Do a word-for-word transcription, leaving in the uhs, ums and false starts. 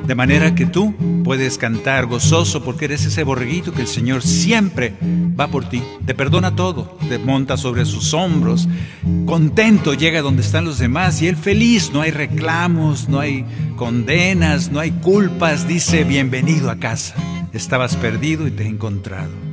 De manera que tú puedes cantar gozoso porque eres ese borreguito que el Señor siempre va por ti. Te perdona todo, te monta sobre sus hombros, contento llega donde están los demás y Él feliz. No hay reclamos, no hay condenas, no hay culpas. Dice: bienvenido a casa. Estabas perdido y te he encontrado.